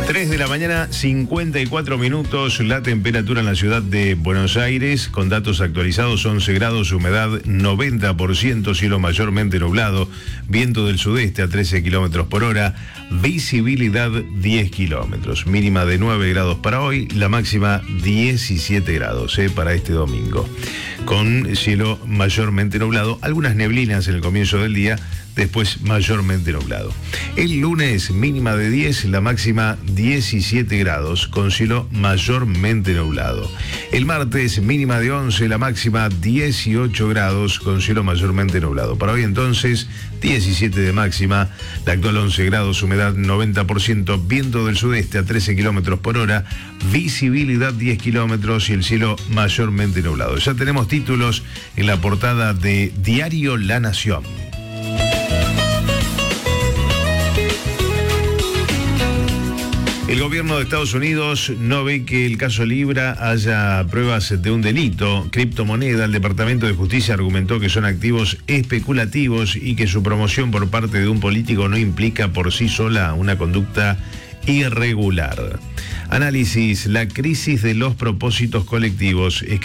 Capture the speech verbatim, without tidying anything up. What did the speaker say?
tres de la mañana, cincuenta y cuatro minutos, la temperatura en la ciudad de Buenos Aires, con datos actualizados, once grados, humedad noventa por ciento, cielo mayormente nublado, viento del sudeste a trece kilómetros por hora, visibilidad diez kilómetros, mínima de nueve grados para hoy, la máxima diecisiete grados eh, para este domingo, con cielo mayormente nublado, algunas neblinas en el comienzo del día, después mayormente nublado. El lunes mínima de diez, la máxima diecisiete grados, con cielo mayormente nublado. El martes mínima de once, la máxima dieciocho grados, con cielo mayormente nublado. Para hoy entonces, diecisiete de máxima, la actual once grados, humedad noventa por ciento, viento del sudeste a trece kilómetros por hora, visibilidad diez kilómetros y el cielo mayormente nublado. Ya tenemos títulos en la portada de Diario La Nación. El gobierno de Estados Unidos no ve que el caso Libra haya pruebas de un delito. Criptomoneda, el Departamento de Justicia argumentó que son activos especulativos y que su promoción por parte de un político no implica por sí sola una conducta irregular. Análisis, la crisis de los propósitos colectivos.